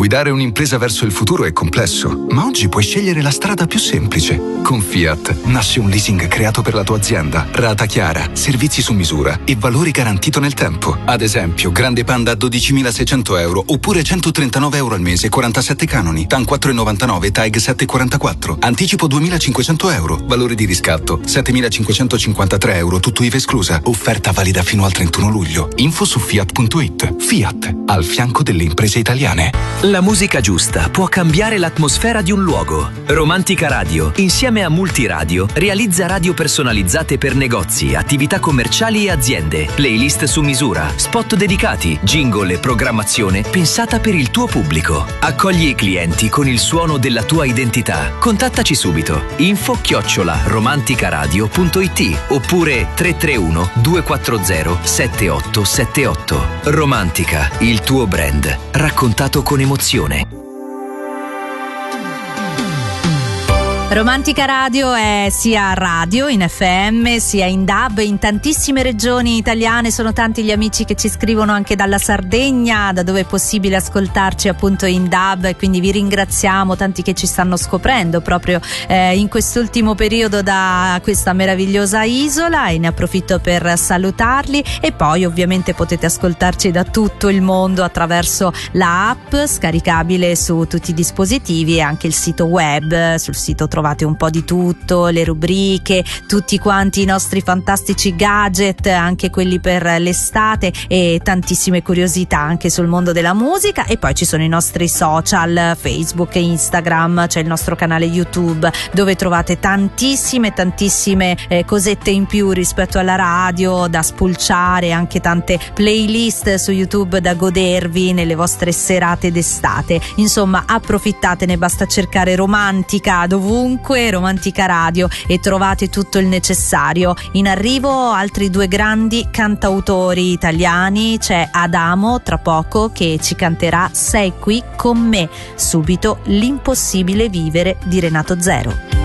Guidare un'impresa verso il futuro è complesso, ma oggi puoi scegliere la strada più semplice. Con Fiat nasce un leasing creato per la tua azienda, rata chiara, servizi su misura e valori garantito nel tempo. Ad esempio, Grande Panda a 12.600 euro oppure 139 euro al mese, 47 canoni, TAN 4,99, TAG 7,44. Anticipo 2.500 euro, valore di riscatto 7.553 euro, tutto IVA esclusa. Offerta valida fino al 31 luglio. Info su Fiat.it. Fiat, al fianco delle imprese italiane. La musica giusta può cambiare l'atmosfera di un luogo. Romantica Radio, insieme a Multiradio, realizza radio personalizzate per negozi, attività commerciali e aziende, playlist su misura, spot dedicati, jingle e programmazione pensata per il tuo pubblico. Accogli i clienti con il suono della tua identità. Contattaci subito. info@romanticaradio.it oppure 331 240 7878. Romantica, il tuo brand, raccontato con emozione. Romantica Radio è sia radio in FM sia in DAB in tantissime regioni italiane. Sono tanti gli amici che ci scrivono anche dalla Sardegna, da dove è possibile ascoltarci appunto in DAB, e quindi vi ringraziamo, tanti che ci stanno scoprendo proprio in quest'ultimo periodo da questa meravigliosa isola, e ne approfitto per salutarli. E poi ovviamente potete ascoltarci da tutto il mondo attraverso la app scaricabile su tutti i dispositivi e anche il sito web. Sul sito trovate un po' di tutto, le rubriche, tutti quanti i nostri fantastici gadget, anche quelli per l'estate, e tantissime curiosità anche sul mondo della musica. E poi ci sono i nostri social, Facebook e Instagram, c'è il nostro canale YouTube dove trovate tantissime cosette in più rispetto alla radio da spulciare, anche tante playlist su YouTube da godervi nelle vostre serate d'estate. Insomma, approfittatene, basta cercare Romantica dovunque, Romantica Radio, e trovate tutto il necessario. In arrivo altri due grandi cantautori italiani, c'è Adamo tra poco che ci canterà Sei qui con me, subito L'impossibile vivere di Renato Zero.